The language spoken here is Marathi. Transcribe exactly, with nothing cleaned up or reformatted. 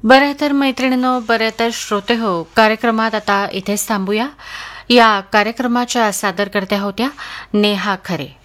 बरं तर मैत्रिणींनो, बरं तर श्रोते हो, कार्यक्रमात आता इथेच थांबूया. या कार्यक्रमाच्या सादरकर्त्या होत्या नेहा खरे.